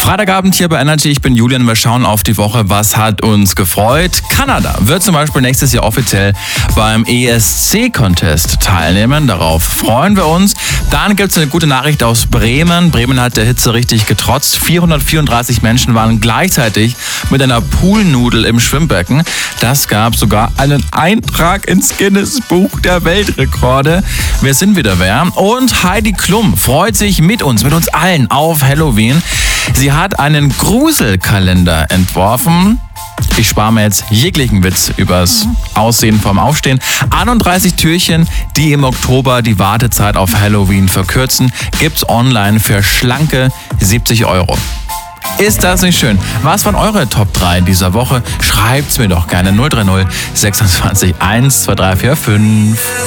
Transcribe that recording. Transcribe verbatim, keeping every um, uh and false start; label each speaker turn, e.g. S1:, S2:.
S1: Freitagabend hier bei Energy, ich bin Julian, wir schauen auf die Woche, was hat uns gefreut. Kanada wird zum Beispiel nächstes Jahr offiziell beim E S C-Contest teilnehmen, darauf freuen wir uns. Dann gibt es eine gute Nachricht aus Bremen. Bremen hat der Hitze richtig getrotzt. vierhundertvierunddreißig Menschen waren gleichzeitig mit einer Poolnudel im Schwimmbecken. Das gab sogar einen Eintrag ins Guinness-Buch der Weltrekorde. Wir sind wieder wer. Und Heidi Klum freut sich mit uns, mit uns allen auf Halloween. Sie hat einen Gruselkalender entworfen. Ich spare mir jetzt jeglichen Witz übers Aussehen vom Aufstehen. einunddreißig Türchen, die im Oktober die Wartezeit auf Halloween verkürzen, gibt's online für schlanke siebzig Euro. Ist das nicht schön? Was waren eure Top drei dieser Woche? Schreibt's mir doch gerne null drei null sechsundzwanzig eins zwei drei vier fünf.